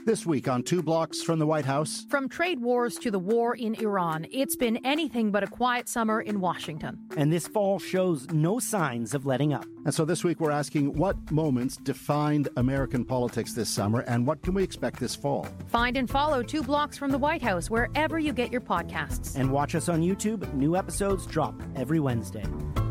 This week on Two Blocks from the White House. From trade wars to the war in Iran, it's been anything but a quiet summer in Washington. And this fall shows no signs of letting up. And so this week we're asking what moments defined American politics this summer and what can we expect this fall? Find and follow Two Blocks from the White House wherever you get your podcasts. And watch us on YouTube. New episodes drop every Wednesday.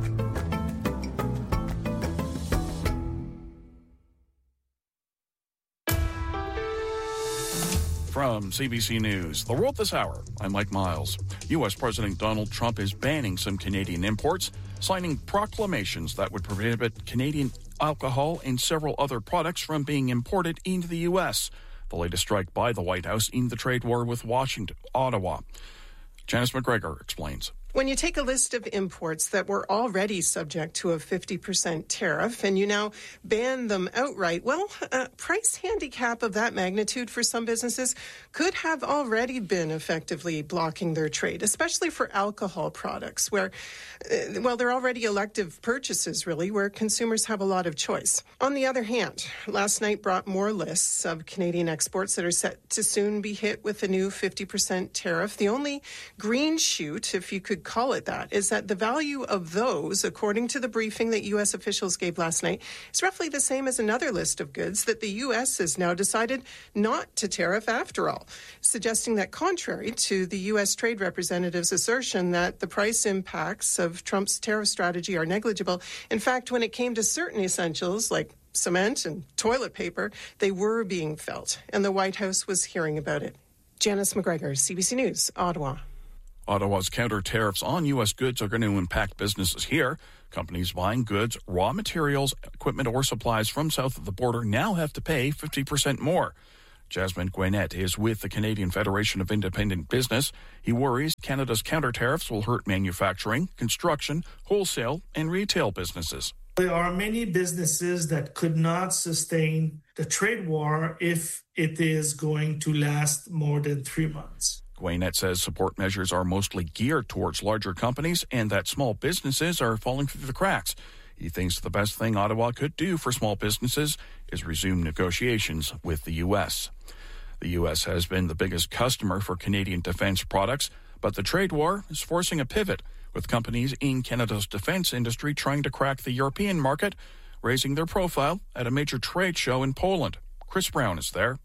From CBC News, The World This Hour, I'm Mike Miles. U.S. President Donald Trump is banning some Canadian imports, signing proclamations that would prohibit Canadian alcohol and several other products from being imported into the U.S. The latest strike by the White House in the trade war with Washington, Ottawa. Janice McGregor explains. When you take a list of imports that were already subject to a 50% tariff and you now ban them outright, well, a price handicap of that magnitude for some businesses could have already been effectively blocking their trade, especially for alcohol products where, they're already elective purchases, really, where consumers have a lot of choice. On the other hand, last night brought more lists of Canadian exports that are set to soon be hit with a new 50% tariff. The only green shoot, if you could call it that, is that the value of those, according to the briefing that U.S. officials gave last night, is roughly the same as another list of goods that the U.S. has now decided not to tariff after all, suggesting that contrary to the U.S. Trade Representative's assertion that the price impacts of Trump's tariff strategy are negligible, in fact, when it came to certain essentials like cement and toilet paper, they were being felt, and the White House was hearing about it. Janice McGregor, CBC News, Ottawa. Ottawa's counter tariffs on U.S. goods are going to impact businesses here. Companies buying goods, raw materials, equipment, or supplies from south of the border now have to pay 50% more. Jasmine Gwinnett is with the Canadian Federation of Independent Business. He worries Canada's counter tariffs will hurt manufacturing, construction, wholesale, and retail businesses. There are many businesses that could not sustain the trade war if it is going to last more than 3 months. Gwinnett says support measures are mostly geared towards larger companies and that small businesses are falling through the cracks. He thinks the best thing Ottawa could do for small businesses is resume negotiations with the U.S. The U.S. has been the biggest customer for Canadian defense products, but the trade war is forcing a pivot, with companies in Canada's defense industry trying to crack the European market, raising their profile at a major trade show in Poland. Chris Brown is there.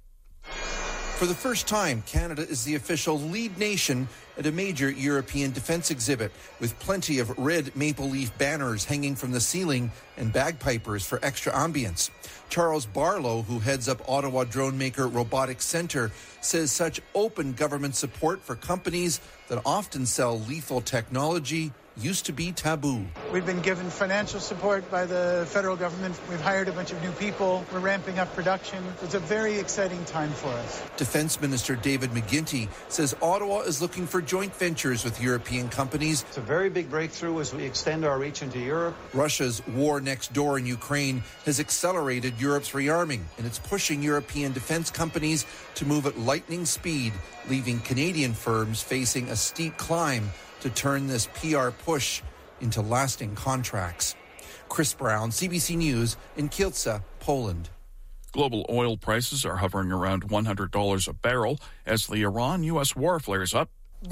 For the first time, Canada is the official lead nation at a major European defense exhibit, with plenty of red maple leaf banners hanging from the ceiling and bagpipers for extra ambience. Charles Barlow, who heads up Ottawa drone maker Robotics Centre, says such open government support for companies that often sell lethal technology used to be taboo. We've been given financial support by the federal government. We've hired a bunch of new people. We're ramping up production. It's a very exciting time for us. Defense Minister David McGuinty says Ottawa is looking for joint ventures with European companies. It's a very big breakthrough as we extend our reach into Europe. Russia's war next door in Ukraine has accelerated Europe's rearming, and it's pushing European defense companies to move at lightning speed, leaving Canadian firms facing a steep climb to turn this PR push into lasting contracts. Chris Brown, CBC News in Kielce, Poland. Global oil prices are hovering around $100 a barrel as the Iran-U.S. war flares up. A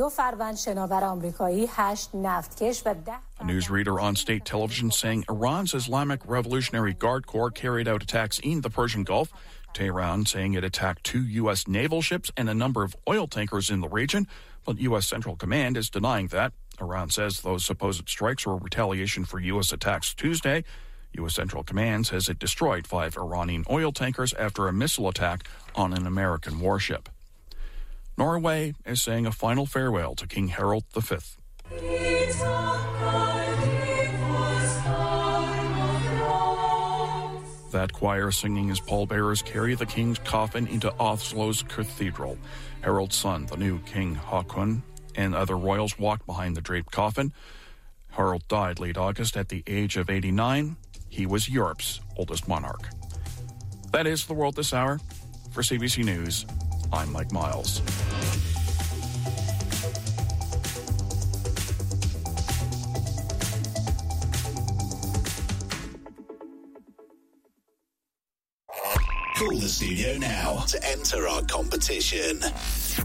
newsreader on state television saying Iran's Islamic Revolutionary Guard Corps carried out attacks in the Persian Gulf. Tehran saying it attacked 2 U.S. naval ships and a number of oil tankers in the region, but U.S. Central Command is denying that. Iran says those supposed strikes were retaliation for U.S. attacks Tuesday. U.S. Central Command says it destroyed 5 Iranian oil tankers after a missile attack on an American warship. Norway is saying a final farewell to King Harald V. That choir singing as pallbearers carry the king's coffin into Oslo's cathedral. Harald's son, the new King Haakon, and other royals walked behind the draped coffin. Harald died late August at the age of 89. He was Europe's oldest monarch. That is The World This Hour. For CBC News, I'm Mike Miles. Call the studio now to enter our competition.